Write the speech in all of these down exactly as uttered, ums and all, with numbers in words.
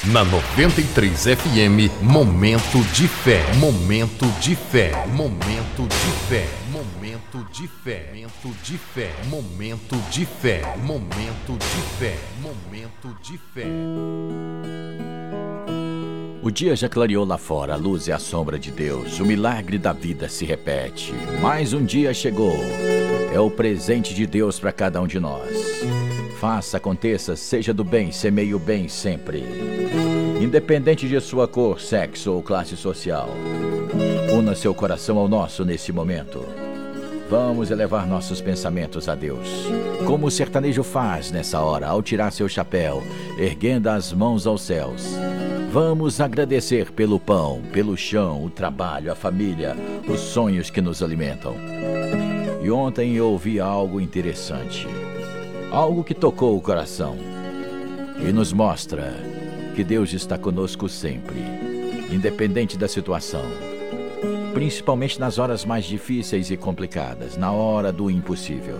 Na noventa e três F M, Momento de Fé. Momento de Fé. Momento de Fé. Momento de Fé. Momento de Fé. Momento de Fé. Momento de Fé. Momento de Fé. O dia já clareou lá fora, a luz é a sombra de Deus. O milagre da vida se repete. Mais um dia chegou. É o presente de Deus para cada um de nós. Faça, aconteça, seja do bem, semeie o bem sempre. Independente de sua cor, sexo ou classe social. Una seu coração ao nosso nesse momento. Vamos elevar nossos pensamentos a Deus. Como o sertanejo faz nessa hora, ao tirar seu chapéu, erguendo as mãos aos céus. Vamos agradecer pelo pão, pelo chão, o trabalho, a família, os sonhos que nos alimentam. E ontem eu ouvi algo interessante. Algo que tocou o coração. E nos mostra que Deus está conosco sempre, independente da situação. Principalmente nas horas mais difíceis e complicadas, na hora do impossível.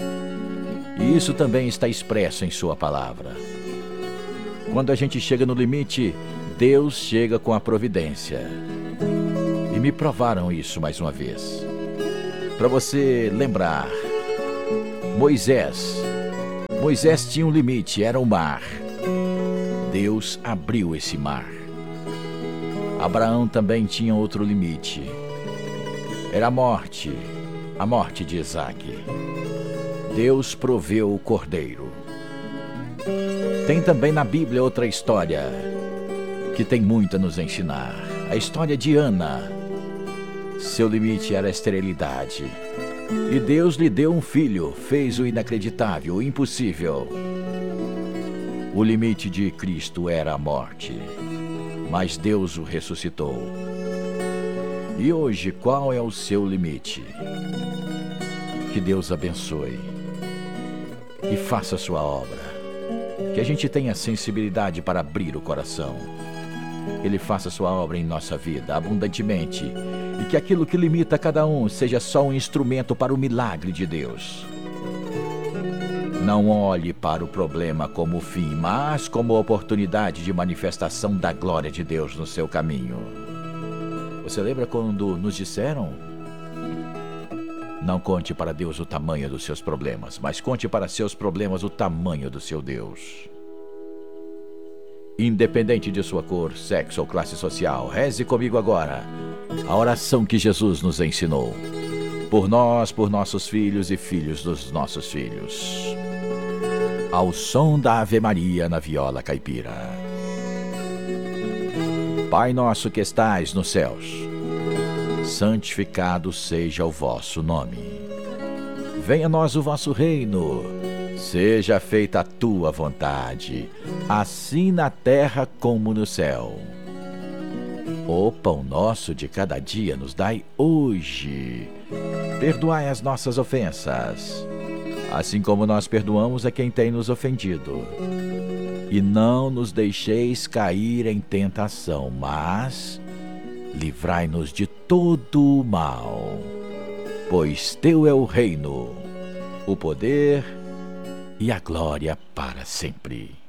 E isso também está expresso em sua palavra. Quando a gente chega no limite, Deus chega com a providência. E me provaram isso mais uma vez. Para você lembrar, Moisés, Moisés tinha um limite, era o mar. Deus abriu esse mar. Abraão também tinha outro limite. Era a morte, a morte de Isaque. Deus proveu o cordeiro. Tem também na Bíblia outra história que tem muito a nos ensinar. A história de Ana. Seu limite era a esterilidade. E Deus lhe deu um filho, fez o inacreditável, o impossível. O limite de Cristo era a morte, mas Deus o ressuscitou. E hoje, qual é o seu limite? Que Deus abençoe e faça a sua obra. Que a gente tenha sensibilidade para abrir o coração. Ele faça a sua obra em nossa vida, abundantemente. E que aquilo que limita cada um seja só um instrumento para o milagre de Deus. Não olhe para o problema como fim, mas como oportunidade de manifestação da glória de Deus no seu caminho. Você lembra quando nos disseram? Não conte para Deus o tamanho dos seus problemas, mas conte para seus problemas o tamanho do seu Deus. Independente de sua cor, sexo ou classe social, reze comigo agora a oração que Jesus nos ensinou. Por nós, por nossos filhos e filhos dos nossos filhos. Ao som da Ave Maria na viola caipira. Pai nosso que estais nos céus, santificado seja o vosso nome. Venha a nós o vosso reino. Seja feita a tua vontade, assim na terra como no céu. O pão nosso de cada dia nos dai hoje. Perdoai as nossas ofensas, assim como nós perdoamos a quem tem nos ofendido. E não nos deixeis cair em tentação, mas livrai-nos de todo o mal. Pois teu é o reino, o poder e a glória para sempre.